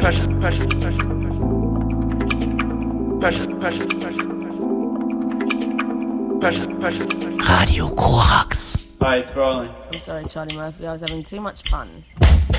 Radio Korax. Hi, it's rolling. I'm sorry, Charlie Murphy. I was having too much fun.